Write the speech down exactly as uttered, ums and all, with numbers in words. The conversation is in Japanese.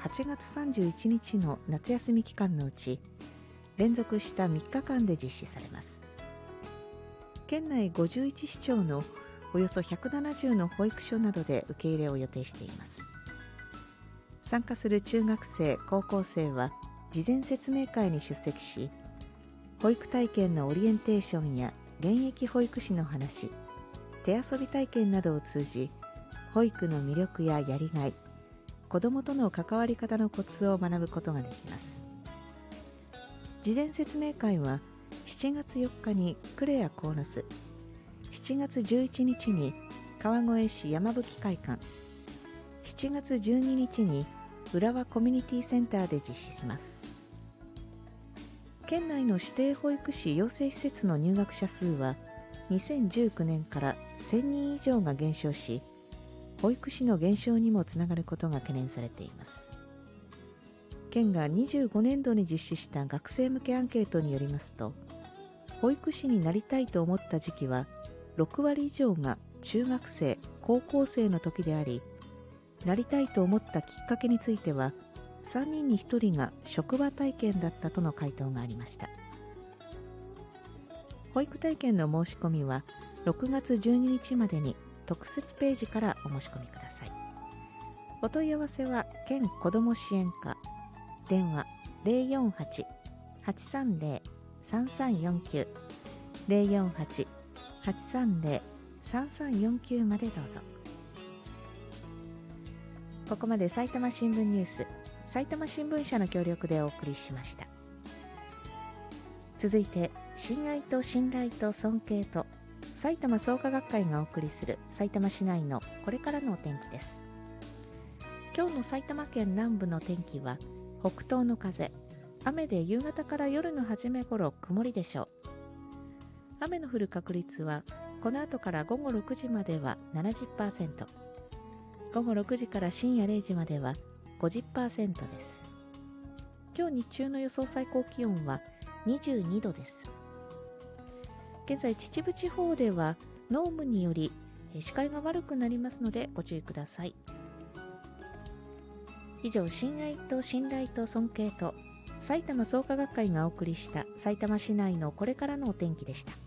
はちがつさんじゅういちにちの夏休み期間のうち連続したみっかかんで実施されます。県内ごじゅういちしちょうのおよそひゃくななじゅうの保育所などで受け入れを予定しています。参加する中学生、高校生は事前説明会に出席し、保育体験のオリエンテーションや現役保育士の話、手遊び体験などを通じ、保育の魅力ややりがい、子どもとの関わり方のコツを学ぶことができます。事前説明会はしちがつよっかに呉や鴻巣、しちがつじゅういちにちに川越市山吹会館、しちがつじゅうににちに浦和コミュニティセンターで実施します。県内の指定保育士養成施設の入学者数はにせんじゅうきゅうねんからせんにん以上が減少し、保育士の減少にもつながることが懸念されています。県がにじゅうごねんどに実施した学生向けアンケートによりますと、保育士になりたいと思った時期はろくわり以上が中学生、高校生の時であり、なりたいと思ったきっかけについてはさんにんにひとりが職場体験だったとの回答がありました。保育体験の申し込みはろくがつじゅうににちまでに特設ページからお申し込みください。お問い合わせは県子ども支援課、電話 ゼロよんはち はちさんゼロ さんさんよんきゅう ゼロよんはち はちさんゼロ さんさんよんきゅうまでどうぞ。ここまで埼玉新聞ニュース、埼玉新聞社の協力でお送りしました。続いて、親愛と信頼と尊敬と埼玉創価学会がお送りする埼玉市内のこれからのお天気です。今日の埼玉県南部の天気は北東の風、雨で夕方から夜の初め頃曇りでしょう。雨の降る確率はこの後から午後ろくじまでは ななじゅっパーセント、午後ろくじから深夜れいじまでは ごじゅっパーセント です。今日日中の予想最高気温はにじゅうにどです。現在秩父地方では濃霧により視界が悪くなりますのでご注意ください。以上、親愛と信頼と尊敬と埼玉創価学会がお送りした埼玉市内のこれからのお天気でした。